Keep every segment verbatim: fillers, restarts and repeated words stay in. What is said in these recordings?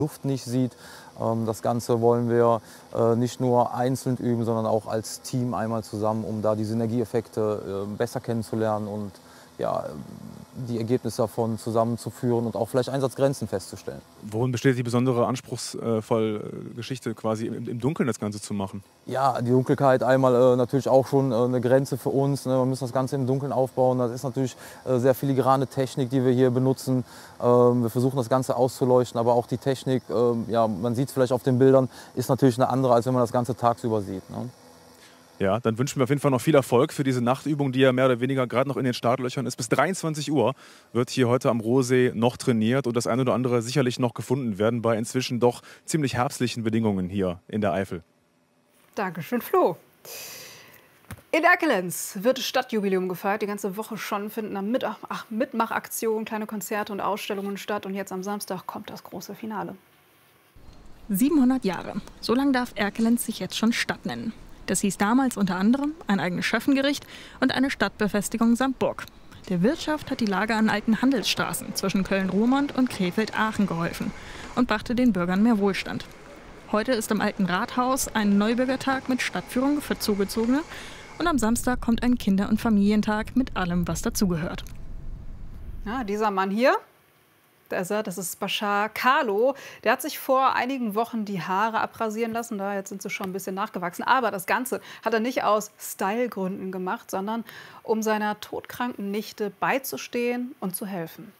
Luft nicht sieht. Das Ganze wollen wir nicht nur einzeln üben, sondern auch als Team einmal zusammen, um da die Synergieeffekte besser kennenzulernen und ja, die Ergebnisse davon zusammenzuführen und auch vielleicht Einsatzgrenzen festzustellen. Worin besteht die besondere anspruchsvolle Geschichte, quasi im Dunkeln das Ganze zu machen? Ja, die Dunkelheit einmal äh, natürlich auch schon äh, eine Grenze für uns. Ne? Wir müssen das Ganze im Dunkeln aufbauen. Das ist natürlich äh, sehr filigrane Technik, die wir hier benutzen. Ähm, wir versuchen das Ganze auszuleuchten, aber auch die Technik, äh, ja, man sieht es vielleicht auf den Bildern, ist natürlich eine andere, als wenn man das Ganze tagsüber sieht. Ne? Ja, dann wünschen wir auf jeden Fall noch viel Erfolg für diese Nachtübung, die ja mehr oder weniger gerade noch in den Startlöchern ist. Bis dreiundzwanzig Uhr wird hier heute am Rohsee noch trainiert und das eine oder andere sicherlich noch gefunden werden bei inzwischen doch ziemlich herbstlichen Bedingungen hier in der Eifel. Dankeschön, Flo. In Erkelenz wird Stadtjubiläum gefeiert. Die ganze Woche schon finden am Mitmachaktionen kleine Konzerte und Ausstellungen statt. Und jetzt am Samstag kommt das große Finale. siebenhundert Jahre. So lange darf Erkelenz sich jetzt schon Stadt nennen. Das hieß damals unter anderem ein eigenes Schöffengericht und eine Stadtbefestigung samt Burg. Der Wirtschaft hat die Lage an alten Handelsstraßen zwischen Köln-Ruhrmond und Krefeld-Aachen geholfen und brachte den Bürgern mehr Wohlstand. Heute ist im alten Rathaus ein Neubürgertag mit Stadtführung für Zugezogene und am Samstag kommt ein Kinder- und Familientag mit allem, was dazugehört. Ja, dieser Mann hier, das ist Bashar Kahlo. Der hat sich vor einigen Wochen die Haare abrasieren lassen. Da jetzt sind sie schon ein bisschen nachgewachsen. Aber das Ganze hat er nicht aus Stylegründen gemacht, sondern um seiner todkranken Nichte beizustehen und zu helfen.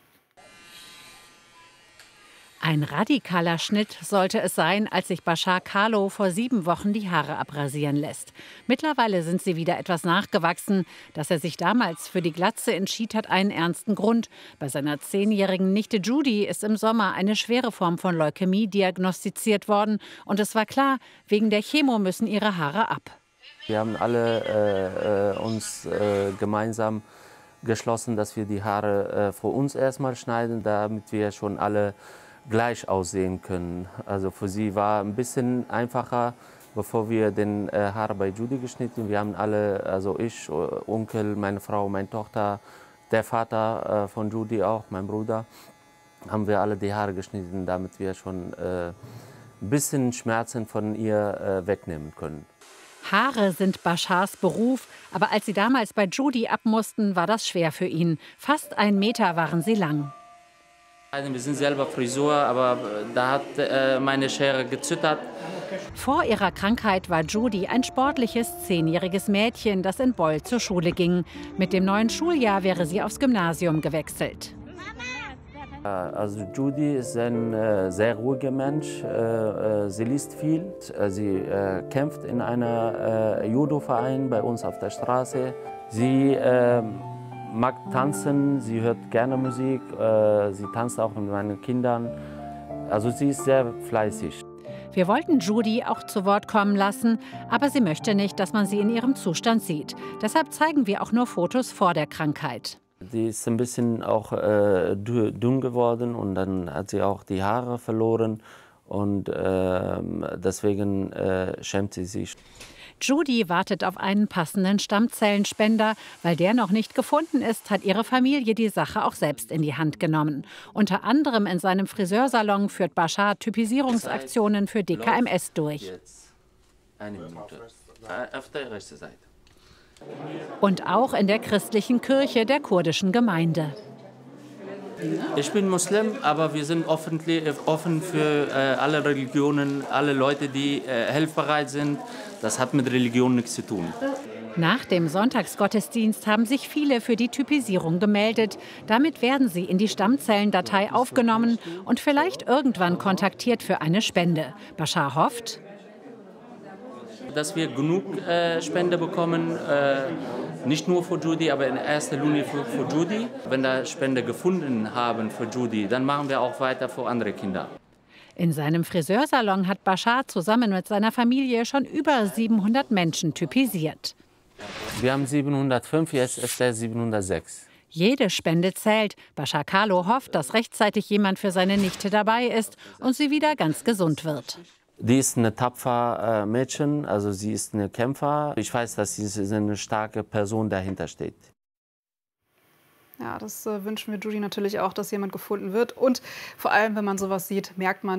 Ein radikaler Schnitt sollte es sein, als sich Bashar Kahlo vor sieben Wochen die Haare abrasieren lässt. Mittlerweile sind sie wieder etwas nachgewachsen. Dass er sich damals für die Glatze entschied, hat einen ernsten Grund. Bei seiner zehnjährigen Nichte Judy ist im Sommer eine schwere Form von Leukämie diagnostiziert worden. Und es war klar, wegen der Chemo müssen ihre Haare ab. Wir haben alle äh, uns äh, gemeinsam geschlossen, dass wir die Haare äh, für uns erstmal schneiden, damit wir schon alle gleich aussehen können. Also für sie war ein bisschen einfacher, bevor wir den äh, Haare bei Judy geschnitten. Wir haben alle, also ich, Onkel, meine Frau, meine Tochter, der Vater äh, von Judy auch, mein Bruder, haben wir alle die Haare geschnitten, damit wir schon äh, ein bisschen Schmerzen von ihr äh, wegnehmen können. Haare sind Bashars Beruf, aber als sie damals bei Judy ab mussten, war das schwer für ihn. Fast ein Meter waren sie lang. Wir sind selber Frisur, aber da hat äh, meine Schere gezittert. Vor ihrer Krankheit war Judy ein sportliches, zehnjähriges Mädchen, das in Beul zur Schule ging. Mit dem neuen Schuljahr wäre sie aufs Gymnasium gewechselt. Also Judy ist ein äh, sehr ruhiger Mensch. Äh, sie liest viel. Sie äh, kämpft in einem äh, Judo-Verein bei uns auf der Straße. Sie äh, mag tanzen, sie hört gerne Musik, äh, sie tanzt auch mit meinen Kindern. Also sie ist sehr fleißig. Wir wollten Judy auch zu Wort kommen lassen, aber sie möchte nicht, dass man sie in ihrem Zustand sieht. Deshalb zeigen wir auch nur Fotos vor der Krankheit. Sie ist ein bisschen auch äh, dünn geworden und dann hat sie auch die Haare verloren und äh, deswegen äh, schämt sie sich. Judy wartet auf einen passenden Stammzellenspender. Weil der noch nicht gefunden ist, hat ihre Familie die Sache auch selbst in die Hand genommen. Unter anderem in seinem Friseursalon führt Bashar Typisierungsaktionen für D K M S durch. Eine Minute. Auf der rechten Seite. Und auch in der christlichen Kirche der kurdischen Gemeinde. Ich bin Muslim, aber wir sind offen für äh, alle Religionen, alle Leute, die äh, helfbereit sind. Das hat mit Religion nichts zu tun. Nach dem Sonntagsgottesdienst haben sich viele für die Typisierung gemeldet. Damit werden sie in die Stammzellendatei aufgenommen und vielleicht irgendwann kontaktiert für eine Spende. Bashar hofft, dass wir genug äh, Spende bekommen, äh, nicht nur für Judy, aber in erster Linie für, für Judy. Wenn wir Spende gefunden haben für Judy, dann machen wir auch weiter für andere Kinder. In seinem Friseursalon hat Bashar zusammen mit seiner Familie schon über siebenhundert Menschen typisiert. Wir haben siebenhundertfünf, jetzt ist er siebenhundertsechs. Jede Spende zählt. Bashar Kahlo hofft, dass rechtzeitig jemand für seine Nichte dabei ist und sie wieder ganz gesund wird. Die ist eine tapfer äh, Mädchen, also sie ist eine Kämpfer. Ich weiß, dass sie eine starke Person dahinter steht. Ja, das äh, wünschen wir Judy natürlich auch, dass jemand gefunden wird. Und vor allem, wenn man sowas sieht, merkt man,